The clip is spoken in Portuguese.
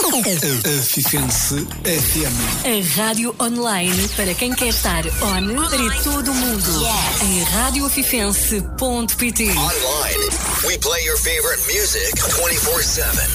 Fifense FM. A rádio online para quem quer estar on para todo o mundo. Em radiofifense.pt. Online, we play your favorite music 24/7.